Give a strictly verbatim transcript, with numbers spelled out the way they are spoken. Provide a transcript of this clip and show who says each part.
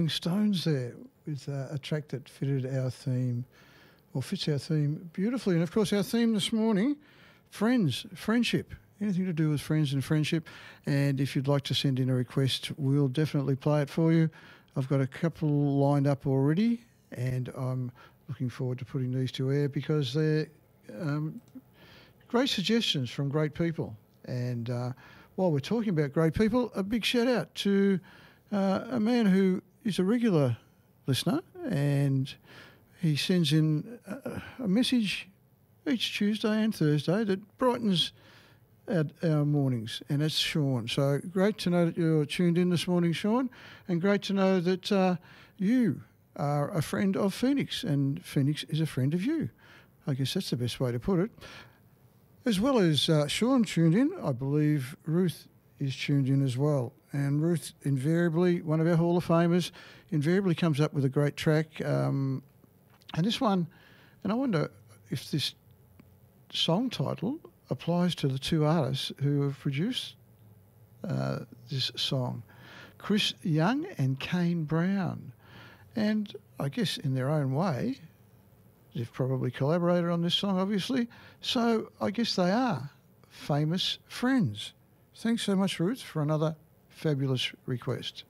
Speaker 1: Stones there with uh, a track that fitted our theme, or fits our theme beautifully. And of course, our theme this morning, friends, friendship, anything to do with friends and friendship. And if you'd like to send in a request, we'll definitely play it for you. I've got a couple lined up already, and I'm looking forward to putting these to air because they're um, great suggestions from great people. And uh, while we're talking about great people, a big shout out to uh, a man who is a regular listener, and he sends in a, a message each Tuesday and Thursday that brightens our, our mornings, and it's Sean. So great to know that you're tuned in this morning, Sean, and great to know that uh, you are a friend of Phoenix, and Phoenix is a friend of you. I guess that's the best way to put it. As well as uh, Sean tuned in, I believe Ruth is tuned in as well. And Ruth, invariably, one of our Hall of Famers, invariably comes up with a great track. Um, and this one, and I wonder if this song title applies to the two artists who have produced uh, this song, Chris Young and Kane Brown. And I guess in their own way, they've probably collaborated on this song, obviously. So I guess they are famous friends. Thanks so much, Ruth, for another fabulous request.